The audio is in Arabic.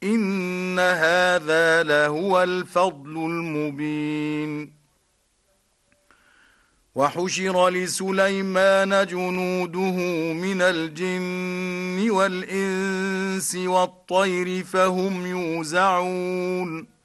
إن هذا لهو الفضل المبين. وحشر لسليمان جنوده من الجن والإنس والطير فهم يوزعون